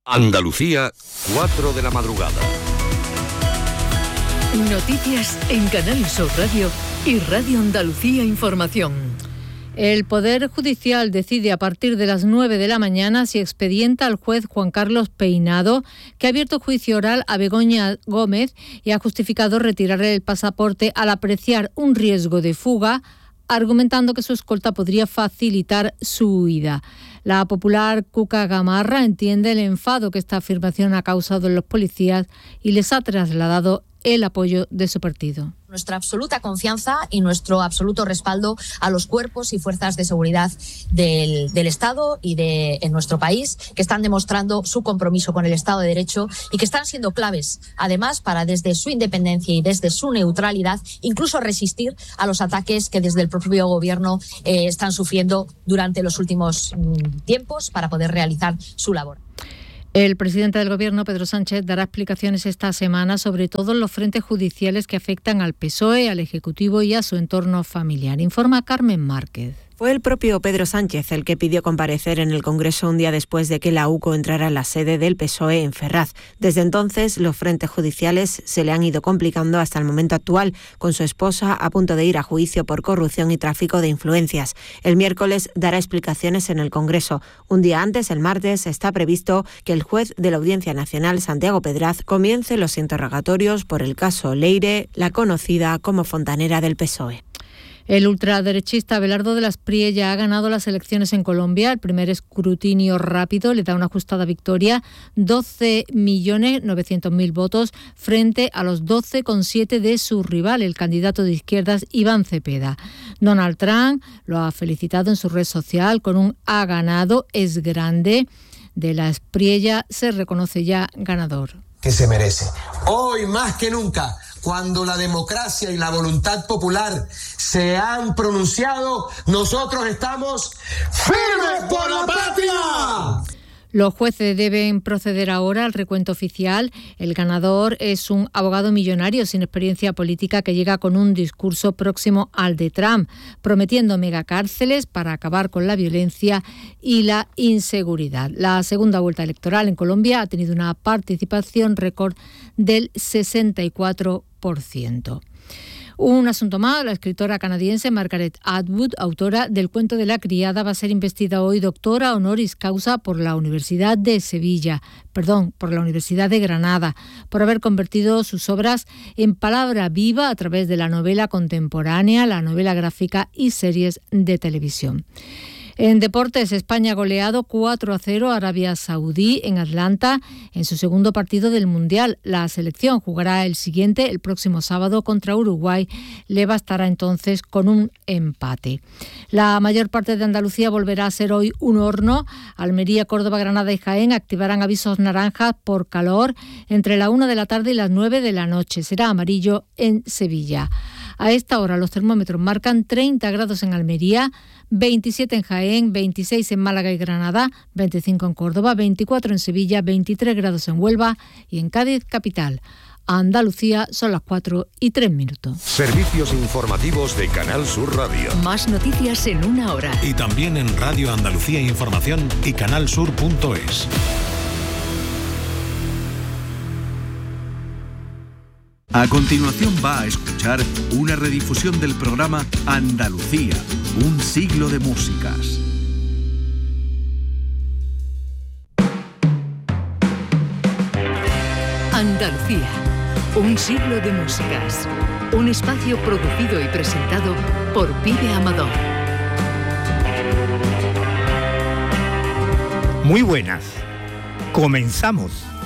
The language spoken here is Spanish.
Andalucía, 4 de la madrugada. Noticias en Canal Sur Radio y Radio Andalucía Información. El Poder Judicial decide a partir de las 9 de la mañana si expedienta al juez Juan Carlos Peinado, que ha abierto juicio oral a Begoña Gómez y ha justificado retirarle el pasaporte al apreciar un riesgo de fuga, argumentando que su escolta podría facilitar su huida. La popular Cuca Gamarra entiende el enfado que esta afirmación ha causado en los policías y les ha trasladado el apoyo de su partido. Nuestra absoluta confianza y nuestro absoluto respaldo a los cuerpos y fuerzas de seguridad del Estado y en nuestro país, que están demostrando su compromiso con el Estado de Derecho y que están siendo claves, además, para desde su independencia y desde su neutralidad, incluso resistir a los ataques que desde el propio Gobierno están sufriendo durante los últimos tiempos para poder realizar su labor. El presidente del Gobierno, Pedro Sánchez, dará explicaciones esta semana sobre todos los frentes judiciales que afectan al PSOE, al Ejecutivo y a su entorno familiar. Informa Carmen Márquez. Fue el propio Pedro Sánchez el que pidió comparecer en el Congreso un día después de que la UCO entrara en la sede del PSOE en Ferraz. Desde entonces, los frentes judiciales se le han ido complicando hasta el momento actual, con su esposa a punto de ir a juicio por corrupción y tráfico de influencias. El miércoles dará explicaciones en el Congreso. Un día antes, el martes, está previsto que el juez de la Audiencia Nacional, Santiago Pedraz, comience los interrogatorios por el caso Leire, la conocida como fontanera del PSOE. El ultraderechista Abelardo de las Priella ha ganado las elecciones en Colombia. El primer escrutinio rápido le da una ajustada victoria, 12.900.000 votos frente a los 12,7 de su rival, el candidato de izquierdas Iván Cepeda. Donald Trump lo ha felicitado en su red social con un "ha ganado, es grande". De las Priella se reconoce ya ganador. Que se merece. Hoy más que nunca, cuando la democracia y la voluntad popular se han pronunciado, nosotros estamos firmes por la patria. Los jueces deben proceder ahora al recuento oficial. El ganador es un abogado millonario sin experiencia política que llega con un discurso próximo al de Trump, prometiendo megacárceles para acabar con la violencia y la inseguridad. La segunda vuelta electoral en Colombia ha tenido una participación récord del 64%. Un asunto más, la escritora canadiense Margaret Atwood, autora del cuento de la criada, va a ser investida hoy doctora honoris causa por la Universidad de Granada, por haber convertido sus obras en palabra viva a través de la novela contemporánea, la novela gráfica y series de televisión. En deportes, España ha goleado 4-0 a Arabia Saudí en Atlanta en su segundo partido del Mundial. La selección jugará el siguiente el próximo sábado contra Uruguay. Le bastará entonces con un empate. La mayor parte de Andalucía volverá a ser hoy un horno. Almería, Córdoba, Granada y Jaén activarán avisos naranjas por calor entre la 1 de la tarde y las 9 de la noche. Será amarillo en Sevilla. A esta hora los termómetros marcan 30 grados en Almería, 27 en Jaén, 26 en Málaga y Granada, 25 en Córdoba, 24 en Sevilla, 23 grados en Huelva y en Cádiz capital. A Andalucía son las 4:03. Servicios informativos de Canal Sur Radio. Más noticias en una hora. Y también en Radio Andalucía Información y canalsur.es. A continuación va a escuchar una redifusión del programa Andalucía, un siglo de músicas. Andalucía, un siglo de músicas. Un espacio producido y presentado por Pibe Amador. Muy buenas. Comenzamos.